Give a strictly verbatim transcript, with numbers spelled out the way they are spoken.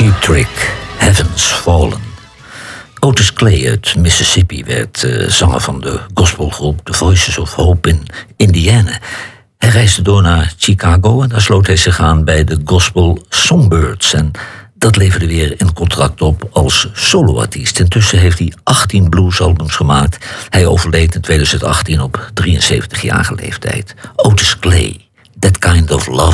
Cheap Trick, Heaven's Fallen. Otis Clay uit Mississippi werd uh, zanger van de gospelgroep The Voices of Hope in Indiana. Hij reisde door naar Chicago en daar sloot hij zich aan bij de Gospel Songbirds. En dat leverde weer een contract op als soloartiest. Intussen heeft hij achttien bluesalbums gemaakt. Hij overleed in twintig achttien op drieënzeventigjarige leeftijd. Otis Clay, That Kind of Love.